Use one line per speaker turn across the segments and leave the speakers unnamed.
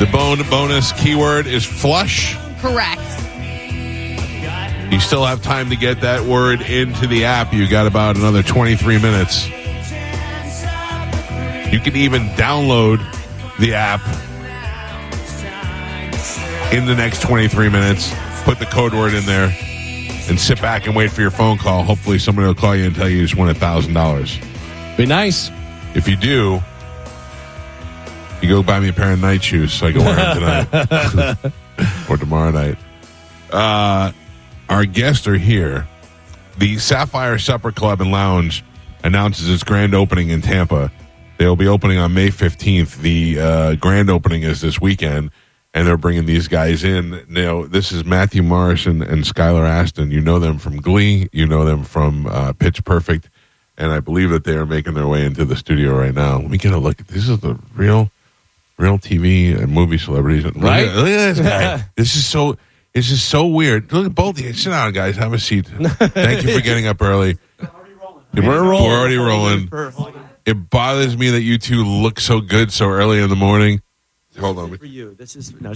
The bonus keyword is flush.
Correct.
You still have time to get that word into the app. You got about another 23 minutes. You can even download the app in the next 23 minutes. Put the code word in there and sit back and wait for your phone call. Hopefully somebody will call you and tell you just won $1,000.
Be nice.
If you do, you go buy me a pair of night shoes so I can wear them tonight or tomorrow night. Our guests are here. The Sapphire Supper Club and Lounge announces its grand opening in Tampa. They'll be opening on May 15th. The grand opening is this weekend, and they're bringing these guys in. Now, this is Matthew Morrison and Skylar Astin. You know them from Glee. You know them from Pitch Perfect. And I believe that they are making their way into the studio right now. Let me get a look. This is the real TV and movie celebrities.
Right?
Look at this guy. This is so weird. Look at both of you. Sit down, guys. Have a seat. Thank you for getting up early. We're already rolling. It bothers me that you two look so good so early in the morning. Hold on.
For you, this is no.
Is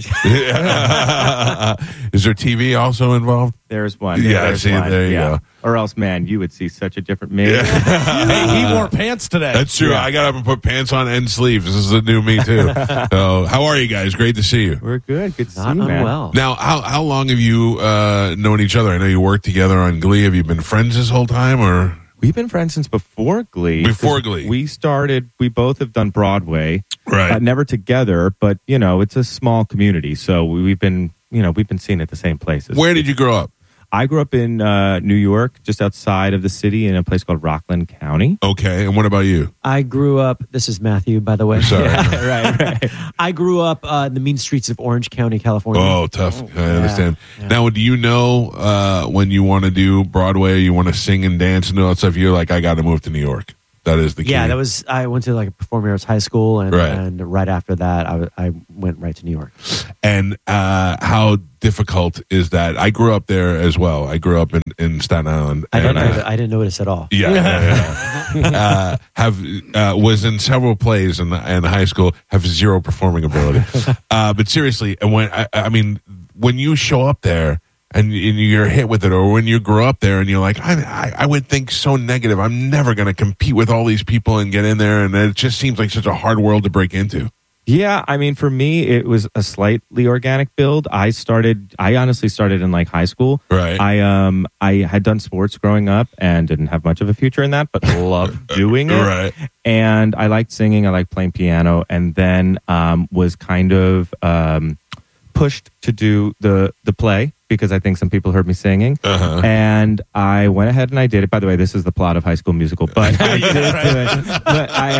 there TV also involved?
There's one.
Yeah,
There's
see,
one.
there you go.
Or else, man, you would see such a different me.
Yeah.
Hey, he wore pants today.
That's true. Yeah. I got up and put pants on and sleeves. This is the new me, too. So, how are you guys? Great to see you.
We're good. Good to see you,
I'm
man.
well.
Now, how long have you known each other? I know you worked together on Glee. Have you been friends this whole time, or?
We've been friends since before Glee.
Before Glee.
We both have done Broadway.
Right.
Never together, but, it's a small community. So we've been seen at the same places.
Where did you grow up?
I grew up in New York, just outside of the city in a place called Rockland County.
Okay. And what about you?
I grew up. This is Matthew, by the way.
Sorry.
Right.
I grew up in the mean streets of Orange County, California.
Oh, tough. I understand. Yeah. Now, do you know when you want to do Broadway, you want to sing and dance and all that stuff, you're like, I got to move to New York. That is the key.
Yeah, I went to like a performing arts high school, and right after that, I went right to New York.
And how difficult is that? I grew up there as well. I grew up in Staten Island.
I didn't notice at all.
Yeah. Was in several plays in high school. Have zero performing ability. But seriously, when you show up there. And you're hit with it, or when you grow up there and you're like, I would think so negative. I'm never going to compete with all these people and get in there. And it just seems like such a hard world to break into.
Yeah, for me, it was a slightly organic build. I honestly started in like high school.
Right.
I had done sports growing up and didn't have much of a future in that, but loved doing it.
Right.
And I liked singing. I liked playing piano, and then was kind of pushed to do the play, because I think some people heard me singing.
Uh-huh.
And I went ahead and I did it. By the way, this is the plot of High School Musical, but I did do it.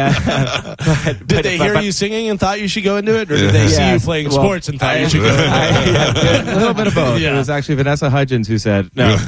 But
did they hear you singing and thought you should go into it, or did they see you playing sports and thought you should go into it?
A little bit of both. Yeah. It was actually Vanessa Hudgens who said no.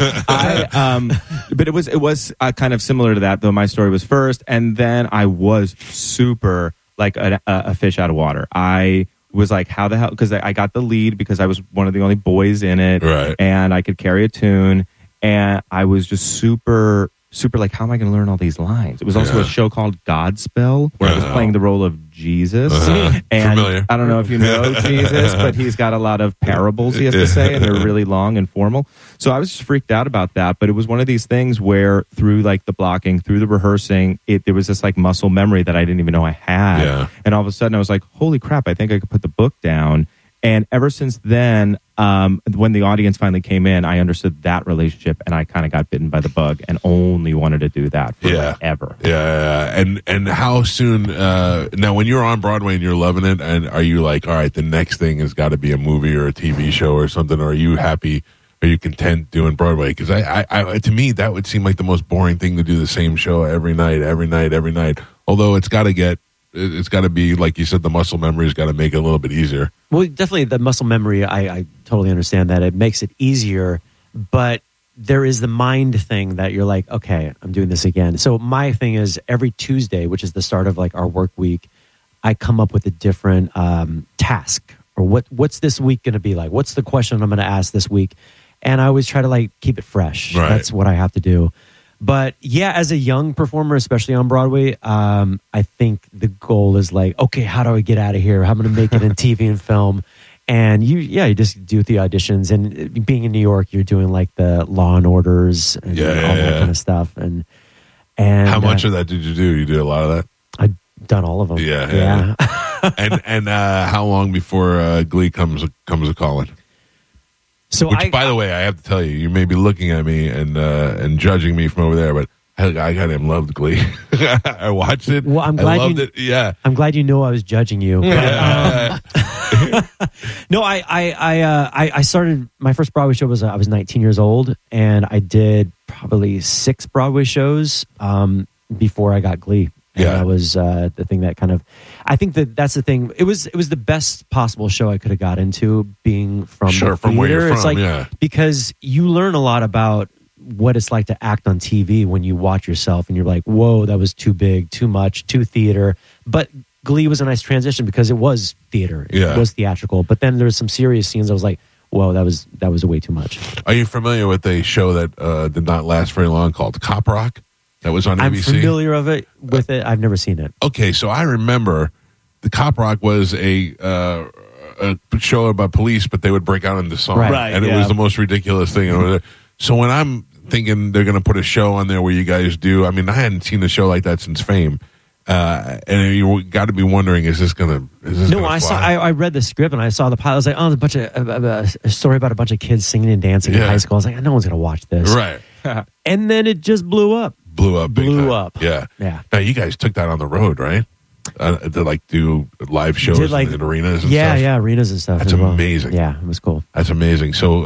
But it was kind of similar to that, though my story was first, and then I was super like a fish out of water. I was like, how the hell? Because I got the lead because I was one of the only boys in it,
right.
And I could carry a tune, and I was just super like, how am I going to learn all these lines? It was also a show called Godspell, where I was playing the role of Jesus. And
familiar.
I don't know if you know Jesus, but he's got a lot of parables he has to say, and they're really long and formal. So I was just freaked out about that, but it was one of these things where through like the blocking, through the rehearsing, there was this like muscle memory that I didn't even know I had.
Yeah.
And all of a sudden I was like, holy crap, I think I could put the book down. And ever since then, when the audience finally came in, I understood that relationship, and I kind of got bitten by the bug and only wanted to do that forever.
Yeah. And how soon? Now, when you're on Broadway and you're loving it, and are you like, all right, the next thing has got to be a movie or a TV show or something? Or are you happy? Are you content doing Broadway? Because I to me, that would seem like the most boring thing to do the same show every night. Although it's got to be, like you said, the muscle memory's got to make it a little bit easier.
Well, definitely the muscle memory, I totally understand that. It makes it easier, but there is the mind thing that you're like, okay, I'm doing this again. So my thing is every Tuesday, which is the start of like our work week, I come up with a different task, or what's this week going to be like? What's the question I'm going to ask this week? And I always try to like keep it fresh.
Right.
That's what I have to do. But yeah, as a young performer, especially on Broadway, I think the goal is like, okay, how do I get out of here? How am I going to make it in TV and film? And you just do the auditions. And being in New York, you're doing like the Law and Orders and all that kind of stuff. And
how much of that did you do? You did a lot of that?
I've done all of them.
Yeah. and how long before Glee comes a calling?
So
by the way, I have to tell you, you may be looking at me and judging me from over there, but I goddamn loved Glee. I watched it.
Well, I'm glad
I loved it. Yeah,
I'm glad you know I was judging you. But, no, I started my first Broadway show I was 19 years old, and I did probably 6 Broadway shows before I got Glee. And that was the thing that kind of, I think that's the thing. It was the best possible show I could have got into, being from the
from where you're from.
It's like, because you learn a lot about what it's like to act on TV when you watch yourself and you're like, whoa, that was too big, too much, too theater. But Glee was a nice transition because it was theater. It was theatrical. But then there was some serious scenes I was like, whoa, that was way too much.
Are you familiar with a show that did not last very long called Cop Rock? That was on ABC.
I'm familiar with it. I've never seen it.
Okay, so I remember the Cop Rock was a show about police, but they would break out into song.
Right,
and it was the most ridiculous thing. So when I'm thinking they're going to put a show on there where you guys do, I mean, I hadn't seen a show like that since Fame. And you got to be wondering, is this going to
No, I read the script and I saw the pilot. I was like, oh, there's a story about a bunch of kids singing and dancing in high school. I was like, no one's going to watch this.
Right.
And then it just blew up.
Blew up.
Yeah.
Now, you guys took that on the road, right? To like do live shows in arenas and stuff?
Yeah, arenas and stuff.
That's amazing.
Yeah, it was cool.
That's amazing. So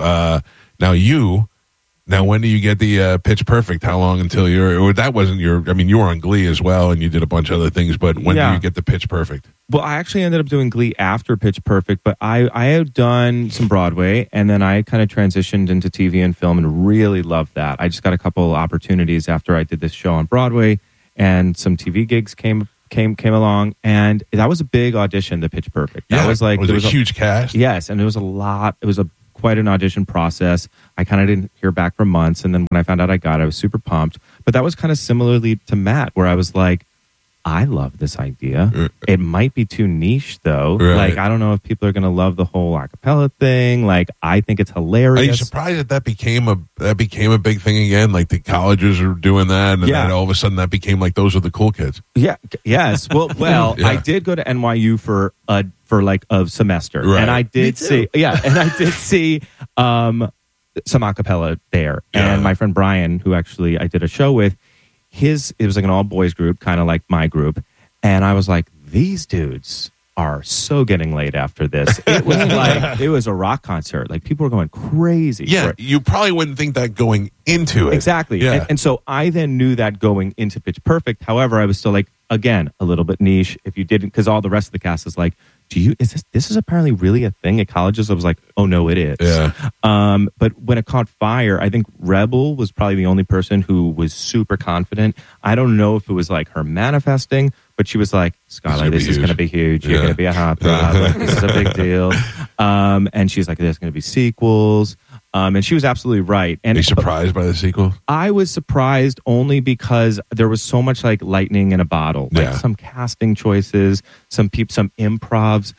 now when do you get the Pitch Perfect? How long until that wasn't you were on Glee as well and you did a bunch of other things, but when do you get the Pitch Perfect?
Well, I actually ended up doing Glee after Pitch Perfect, but I had done some Broadway, and then I kind of transitioned into TV and film and really loved that. I just got a couple opportunities after I did this show on Broadway, and some TV gigs came along, and that was a big audition, the Pitch Perfect. That was like...
Was it a huge cast?
Yes, and it was a lot. It was quite an audition process. I kind of didn't hear back for months, and then when I found out I was super pumped. But that was kind of similarly to Matt, where I was like, I love this idea. It might be too niche, though.
Right.
Like, I don't know if people are going to love the whole a cappella thing. Like, I think it's hilarious.
Are you surprised that became a big thing again? Like, the colleges are doing that, and then all of a sudden that became like those are the cool kids.
Yeah. Yes. Well, I did go to NYU for like a semester, and I did see some a cappella there. And my friend Brian, who actually I did a show with, it was like an all boys group, kind of like my group, and I was like, these dudes are so getting laid after this. It was like it was a rock concert. Like, people were going crazy.
Yeah, you probably wouldn't think that going into it.
Exactly.
Yeah.
And so I then knew that going into Pitch Perfect. However, I was still like, again, a little bit niche. If you didn't, because all the rest of the cast is like, this is apparently really a thing at colleges? I was like, oh no, it is.
Yeah.
But when it caught fire, I think Rebel was probably the only person who was super confident. I don't know if it was like her manifesting, but she was like, Skylar, this is going to be huge. You're going to be a hot rod. Like, this is a big deal. And she's like, there's going to be sequels. And she was absolutely right. And
are you surprised by the sequel?
I was surprised only because there was so much like lightning in a bottle, like some casting choices, some improvs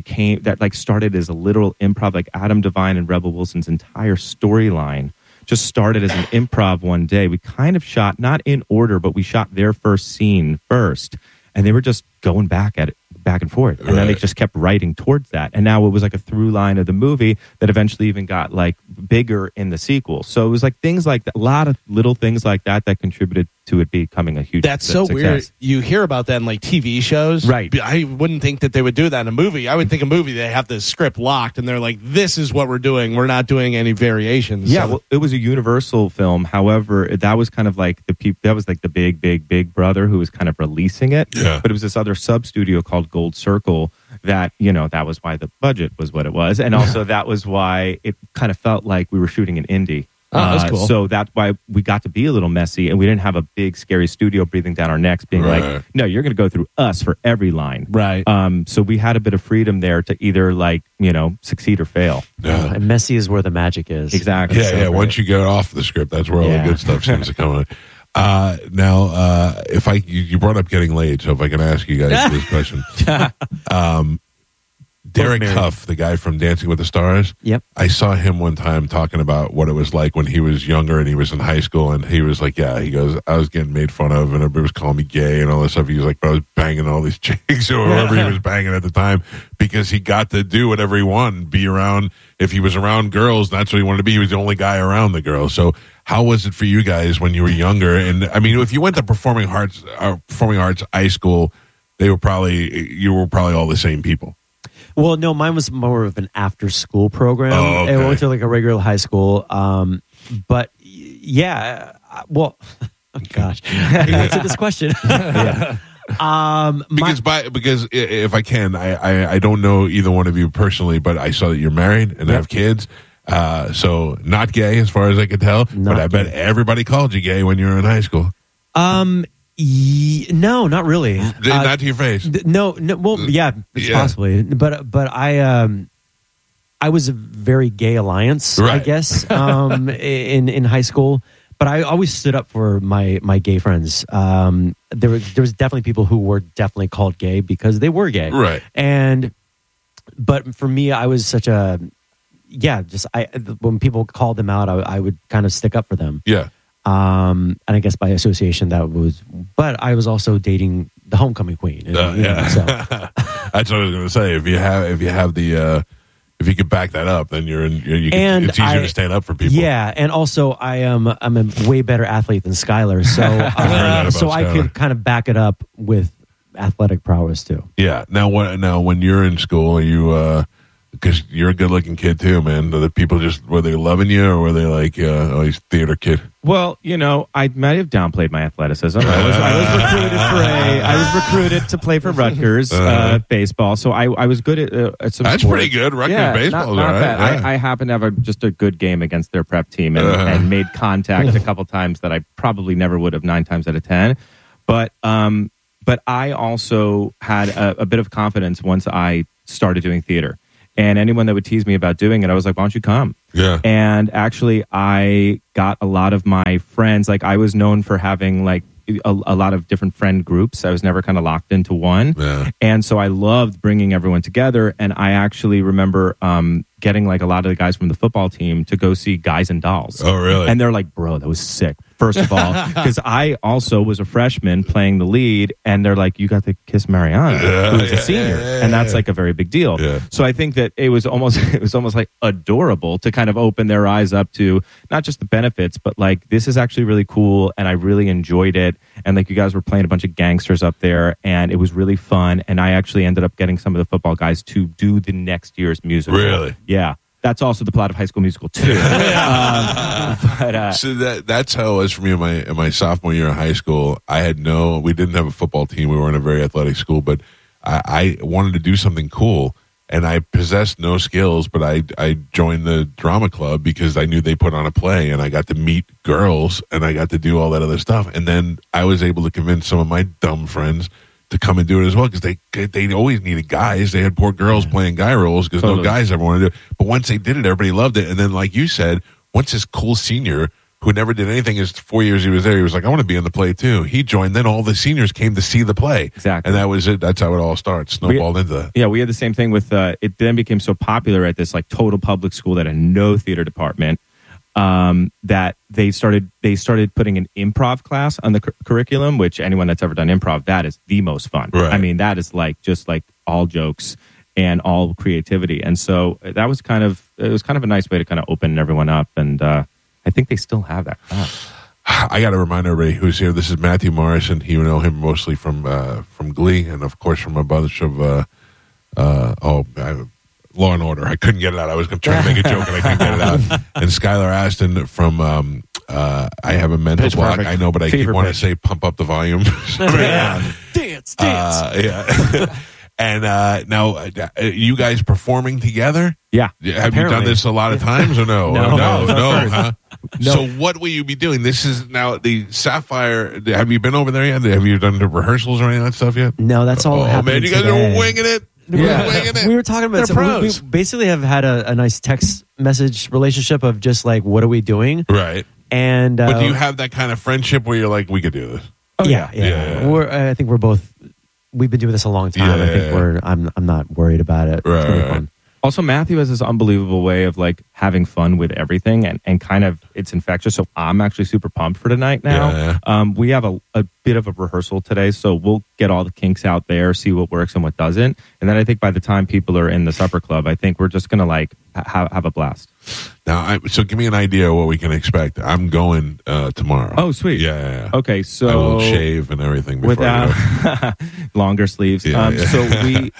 that started as a literal improv, like Adam Devine and Rebel Wilson's entire storyline just started as an improv one day. We kind of shot, not in order, but we shot their first scene first, and they were just going back and forth. And then they just kept writing towards that. And now it was like a through line of the movie that eventually even got like bigger in the sequel. So it was like things like that, a lot of little things like that contributed to it becoming a huge
That's so
success.
weird. You hear about that in like TV shows.
Right.
I wouldn't think that they would do that in a movie. I would think a movie, they have the script locked and they're like, this is what we're doing. We're not doing any variations.
Yeah, well, it was a Universal film. However, that was kind of like that was like the big brother who was kind of releasing it.
Yeah.
But it was this other sub studio called Gold Circle that, that was why the budget was what it was. And also that was why it kind of felt like we were shooting an indie.
Oh, that's cool.
So that's why we got to be a little messy, and we didn't have a big, scary studio breathing down our necks, being like, no, you're going to go through us for every line.
Right.
So we had a bit of freedom there to either, succeed or fail.
Yeah.
And messy is where the magic is.
Exactly.
Yeah, yeah. Once you get off the script, that's where all the good stuff seems to come in. Now, if you brought up getting laid, so if I can ask you guys this question. Derek Huff, the guy from Dancing with the Stars.
Yep.
I saw him one time talking about what it was like when he was younger and he was in high school, and he was like, he goes, I was getting made fun of and everybody was calling me gay and all this stuff. He was like, but I was banging all these chicks or whoever he was banging at the time because he got to do whatever he wanted, be around. If he was around girls, that's what he wanted to be. He was the only guy around the girls. So how was it for you guys when you were younger? And I mean, if you went to performing arts high school, you were probably all the same people.
Well, no, mine was more of an after-school program.
Oh, okay.
I went to like a regular high school. But yeah, well, oh gosh, how do you answer this question?
Because if I can, I don't know either one of you personally, but I saw that you're married and have kids. So not gay as far as I could tell, but I bet everybody called you gay when you were in high school.
No, not really.
Not to your face.
No. Well, yeah, it's possibly. But I was a very gay alliance,
right.
I guess, in high school. But I always stood up for my gay friends. There was definitely people who were definitely called gay because they were gay,
right?
But for me, I was such a when people called them out, I would kind of stick up for them.
Yeah.
And I guess by association but I was also dating the homecoming queen. So.
That's what I was going to say. If you could back that up, then it's easier to stand up for people.
Yeah, and also I'm a way better athlete than Skylar, so I could kind of back it up with athletic prowess too.
Yeah. Now when you're in school, are you? Because you're a good-looking kid too, man. The people were they loving you, or were they like, "Oh, he's a theater kid"?
Well, I might have downplayed my athleticism. I was recruited to play for Rutgers baseball, so I was good at some.
That's
sports.
Pretty good. Rutgers baseball,
not
right?
bad.
Yeah.
I happened to have just a good game against their prep team and made contact a couple times that I probably never would have 9 times out of 10. But I also had a bit of confidence once I started doing theater. And anyone that would tease me about doing it, I was like, why don't you come?
Yeah.
And actually, I got a lot of my friends. Like, I was known for having, like, a lot of different friend groups. I was never kind of locked into one.
Yeah.
And so I loved bringing everyone together. And I actually remember getting, like, a lot of the guys from the football team to go see Guys and Dolls.
Oh, really?
And they're like, bro, that was sick. First of all, because I also was a freshman playing the lead, and they're like, you got to kiss Mariana, who's a senior, and that's like a very big deal.
Yeah.
So I think that it was almost like adorable to kind of open their eyes up to not just the benefits, but like, this is actually really cool, and I really enjoyed it. And like, you guys were playing a bunch of gangsters up there, and it was really fun. And I actually ended up getting some of the football guys to do the next year's musical.
Really?
Yeah. That's also the plot of High School Musical too.
So that's how it was for me in my sophomore year of high school. We didn't have a football team. We weren't a very athletic school, but I wanted to do something cool, and I possessed no skills, but I joined the drama club because I knew they put on a play, and I got to meet girls, and I got to do all that other stuff. And then I was able to convince some of my dumb friends to come and do it as well, because they always needed guys. They had poor girls playing guy roles because no guys ever wanted to do it. But once they did it, everybody loved it. And then, like you said, once this cool senior who never did anything his 4 years he was there, he was like, I want to be in the play too. He joined. Then all the seniors came to see the play.
Exactly.
And that was it. That's how it all starts. Snowballed into that.
Yeah, we had the same thing with it then became so popular at this like total public school that had no theater department. That they started putting an improv class on the curriculum, which anyone that's ever done improv, that is the most fun.
Right.
I mean, that is like just like all jokes and all creativity. And so it was kind of a nice way to kind of open everyone up. And I think they still have that class.
I got to remind everybody who's here. This is Matthew Morrison. You know him mostly from Glee, and of course from a bunch of Law and Order. I couldn't get it out. I was trying to make a joke and I couldn't get it out. And Skylar Astin from I have a mental
Pitch
block.
Perfect.
I know, but I keep wanting to say pump up the volume.
Dance.
Yeah. And now, you guys performing together?
Yeah.
Have you done this a lot of times or no?
No.
Huh? No. So what will you be doing? This is now the Sapphire. Have you been over there yet? Have you done the rehearsals or any of that stuff yet?
No, that's all.
Oh man, you guys are winging it.
Yeah.
Winging it.
We were talking about we basically have had a nice text message relationship of just like, what are we doing?
Right.
And
But do you have that kind of friendship where you're like, we could do this?
yeah. I think we've been doing this a long time. I think I'm not worried about it. It's really fun.
Also, Matthew has this unbelievable way of like having fun with everything and kind of it's infectious. So I'm actually super pumped for tonight now. We have a bit of a rehearsal today, so we'll get all the kinks out there, see what works and what doesn't. And then I think by the time people are in the supper club, I think we're just going to like have a blast.
Now, so give me an idea of what we can expect. I'm going tomorrow.
Oh, sweet.
Yeah.
Okay, so
I will shave and everything before
without longer sleeves. So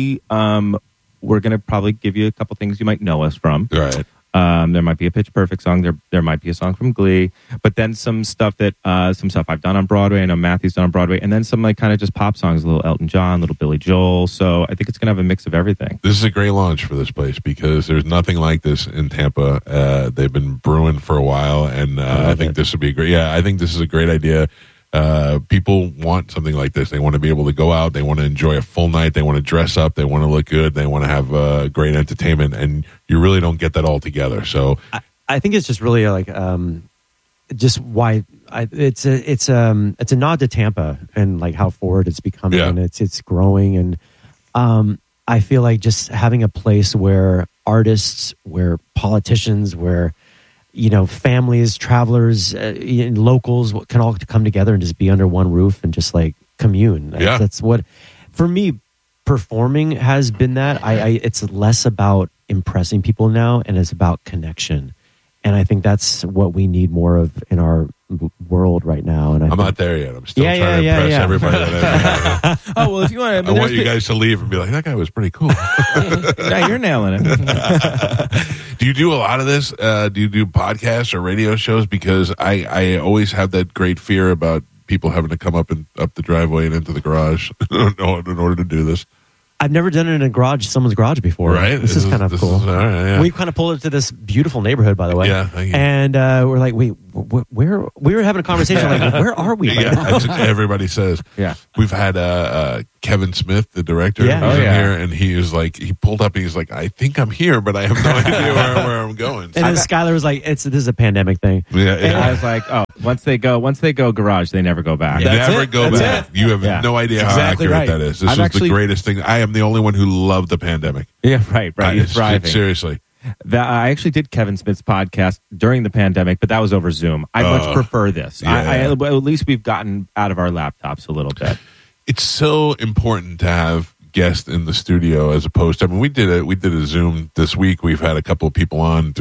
we're going to probably give you a couple things you might know us from.
Right.
There might be a Pitch Perfect song. There might be a song from Glee, but then some stuff I've done on Broadway. I know Matthew's done on Broadway, and then some like kind of just pop songs, a little Elton John, a little Billy Joel. So I think it's going to have a mix of everything.
This is a great launch for this place because there's nothing like this in Tampa. They've been brewing for a while, and I think this would be great. Yeah, I think this is a great idea. People want something like this. They want to be able to go out. They want to enjoy a full night. They want to dress up. They want to look good. They want to have great entertainment. And you really don't get that all together. So
I think it's just really like just why it's a nod to Tampa and like how forward it's becoming and it's growing. And I feel like just having a place where artists, where politicians, where families, travelers, locals can all come together and just be under one roof and just like commune. That's what, for me, performing has been that. It's less about impressing people now, and it's about connection. And I think that's what we need more of in our world right now. And I'm
not there yet. I'm still trying to impress everybody.
Oh, well, if you want
I want you guys to leave and be like, that guy was pretty cool.
Yeah, you're nailing it.
Do you do a lot of this? Do you do podcasts or radio shows? Because I always have that great fear about people having to come up the driveway and into the garage in order to do this.
I've never done it in someone's garage before.
Right.
This is kind of cool.
All right, yeah.
We kind of pulled it to this beautiful neighborhood, by the way.
Yeah, thank you.
And we're like, wait, where? We were having a conversation like, where are we?
Yeah, that's what everybody says.
Yeah.
We've had Kevin Smith, the director,
Yeah.
who's in here, and he was like, he pulled up and he's like, I think I'm here, but I have no idea where I'm going.
And then Skylar was like, this is a pandemic thing.
Yeah.
And I was like, oh, once they go garage, they never go back.
Yeah. Never go
That's
back.
it.
You have no idea how
exactly
accurate
right.
that is. This
I've
is
actually-
the greatest thing. I am the only one who loved the pandemic.
Yeah, right. You're thriving.
Seriously.
I actually did Kevin Smith's podcast during the pandemic, but that was over Zoom. I much prefer this.
Yeah.
At least we've gotten out of our laptops a little bit.
It's so important to have guests in the studio as opposed to, we did a Zoom this week. We've had a couple of people on